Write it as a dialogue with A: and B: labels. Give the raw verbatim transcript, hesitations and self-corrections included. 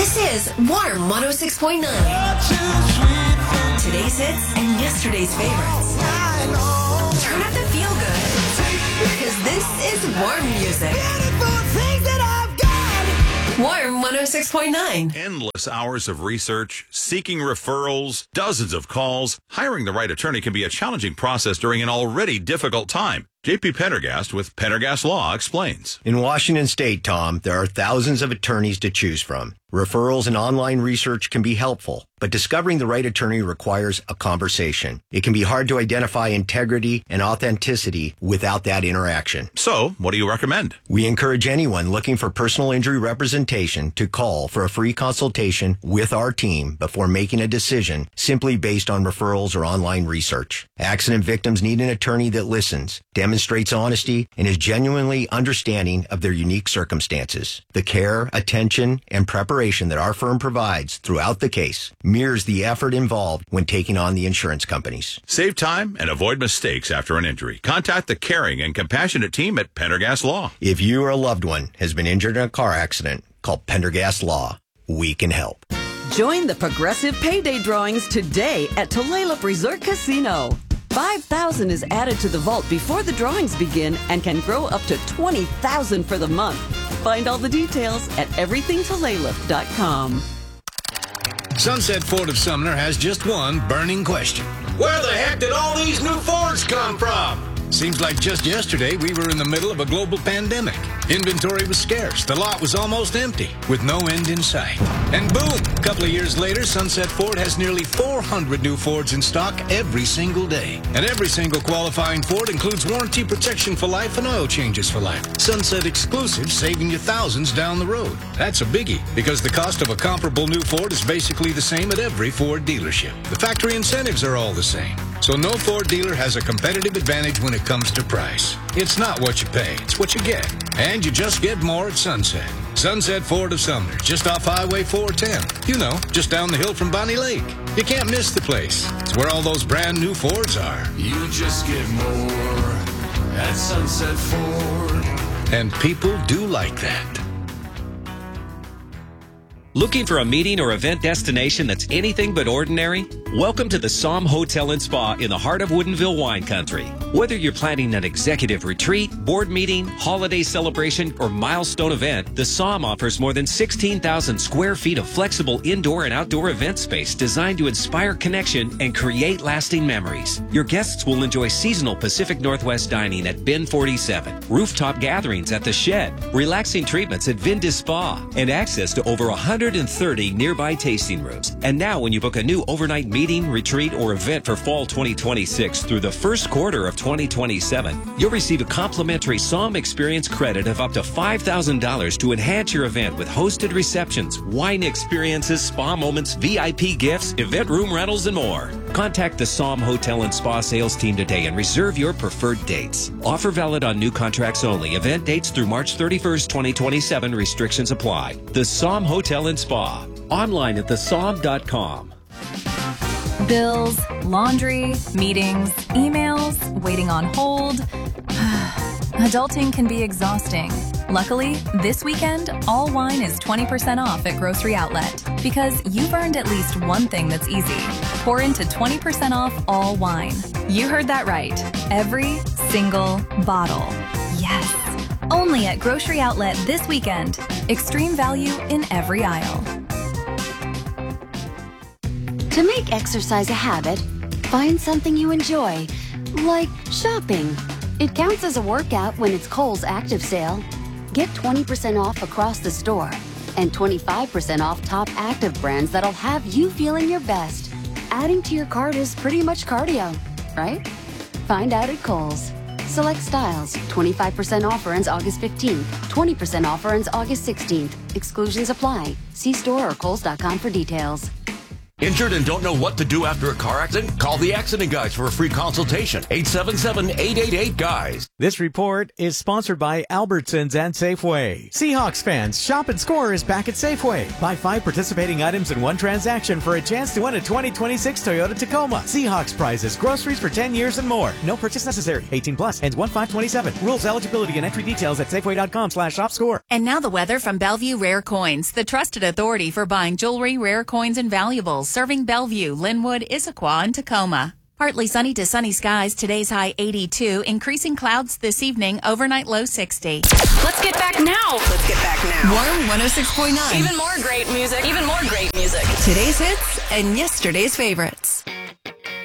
A: This is Warm one oh six point nine. Today's hits and yesterday's favorites. Turn up the feel good, because this is Warm music. Warm one oh six point nine.
B: Endless hours of research, seeking referrals, dozens of calls. Hiring the right attorney can be a challenging process during an already difficult time. J P Pendergast with Pendergast Law explains.
C: In Washington State, Tom, there are thousands of attorneys to choose from. Referrals and online research can be helpful, but discovering the right attorney requires a conversation. It can be hard to identify integrity and authenticity without that interaction.
B: So, what do you recommend?
C: We encourage anyone looking for personal injury representation to call for a free consultation with our team before making a decision simply based on referrals or online research. Accident victims need an attorney that listens, demonstrates honesty, and is genuinely understanding of their unique circumstances. The care, attention, and preparation that our firm provides throughout the case mirrors the effort involved when taking on the insurance companies.
B: Save time and avoid mistakes after an injury. Contact the caring and compassionate team at Pendergast Law.
C: If you or a loved one has been injured in a car accident, call Pendergast Law. We can help.
D: Join the Progressive Payday Drawings today at Tulalip Resort Casino. five thousand dollars is added to the vault before the drawings begin and can grow up to twenty thousand dollars for the month. Find all the details at everything tulalip dot com.
E: Sunset Ford of Sumner has just one burning question.
F: Where the heck did all these new Fords come from?
E: Seems like just yesterday we were in the middle of a global pandemic. Inventory was scarce. The lot was almost empty, with no end in sight. And boom, a couple of years later, Sunset Ford has nearly four hundred new Fords in stock every single day. And every single qualifying Ford includes warranty protection for life and oil changes for life. Sunset exclusives, saving you thousands down the road. That's a biggie, because the cost of a comparable new Ford is basically the same at every Ford dealership. The factory incentives are all the same. So no Ford dealer has a competitive advantage when it comes to price. It's not what you pay, it's what you get. And you just get more at Sunset. Sunset Ford of Sumner, just off Highway four ten. You know, just down the hill from Bonnie Lake. You can't miss the place. It's where all those brand new Fords are.
G: You just get more at Sunset Ford.
E: And people do like that.
H: Looking for a meeting or event destination that's anything but ordinary? Welcome to the Somme Hotel and Spa in the heart of Woodinville wine country. Whether you're planning an executive retreat, board meeting, holiday celebration, or milestone event, the Somme offers more than sixteen thousand square feet of flexible indoor and outdoor event space designed to inspire connection and create lasting memories. Your guests will enjoy seasonal Pacific Northwest dining at Bin forty-seven, rooftop gatherings at The Shed, relaxing treatments at Vindis Spa, and access to over one hundred thirty nearby tasting rooms. And now when you book a new overnight meeting, retreat, or event for fall twenty twenty-six through the first quarter of twenty twenty-seven, you'll receive a complimentary Somme Experience credit of up to five thousand dollars to enhance your event with hosted receptions, wine experiences, spa moments, V I P gifts, event room rentals, and more. Contact the Somme Hotel and Spa sales team today and reserve your preferred dates. Offer valid on new contracts only. Event dates through March thirty-first, twenty twenty-seven. Restrictions apply. The Somme Hotel and Spa. Online at the somme dot com.
I: Bills, laundry, meetings, emails, waiting on hold. Adulting can be exhausting. Luckily, this weekend, all wine is twenty percent off at Grocery Outlet. Because you've earned at least one thing that's easy. Pour into twenty percent off all wine. You heard that right. Every single bottle. Yes. Only at Grocery Outlet this weekend. Extreme value in every aisle.
J: To make exercise a habit, find something you enjoy, like shopping. It counts as a workout when it's Kohl's Active Sale. Get twenty percent off across the store and twenty-five percent off top active brands that'll have you feeling your best. Adding to your cart is pretty much cardio, right? Find out at Kohl's. Select styles. twenty-five percent offer ends August fifteenth. twenty percent offer ends August sixteenth. Exclusions apply. See store or kohls dot com for details.
K: Injured and don't know what to do after a car accident? Call the Accident Guys for a free consultation. eight seven seven, eight eight eight, GUYS.
L: This report is sponsored by Albertsons and Safeway. Seahawks fans, Shop and Score is back at Safeway. Buy five participating items in one transaction for a chance to win a twenty twenty-six Toyota Tacoma. Seahawks prizes, groceries for ten years and more. No purchase necessary. eighteen plus. Ends one five twenty-seven. Rules, eligibility, and entry details at Safeway.com slash shop score.
M: And now the weather from Bellevue Rare Coins, the trusted authority for buying jewelry, rare coins, and valuables, serving Bellevue, Linwood, Issaquah, and Tacoma. Partly sunny to sunny skies. Today's high eighty-two. Increasing clouds this evening. Overnight low sixty.
A: Let's get back now. Let's get back now. Warm one oh six point nine.
N: Even more great music. Even more great music.
A: Today's hits and yesterday's favorites.